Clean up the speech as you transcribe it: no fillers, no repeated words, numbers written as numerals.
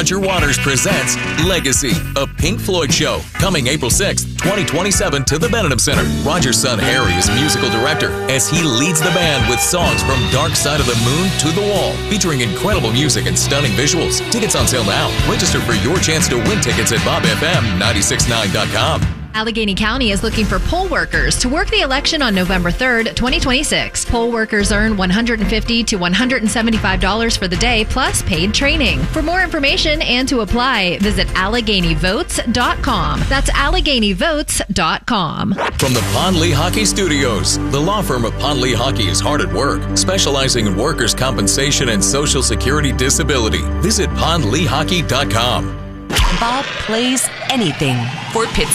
Roger Waters presents Legacy, a Pink Floyd show, coming April 6th, 2027 to the Benedum Center. Roger's son Harry is musical director as he leads the band with songs from Dark Side of the Moon to The Wall, featuring incredible music and stunning visuals. Tickets on sale now. Register for your chance to win tickets at bobfm969.com. Allegheny County is looking for poll workers to work the election on November 3rd, 2026. Poll workers earn $150 to $175 for the day, plus paid training. For more information and to apply, visit AlleghenyVotes.com. That's AlleghenyVotes.com. From the Pond Lee Hockey Studios, the law firm of Pond Lee Hockey is hard at work, specializing in workers' compensation and Social Security disability. Visit PondLeeHockey.com. Bob plays anything for Pittsburgh.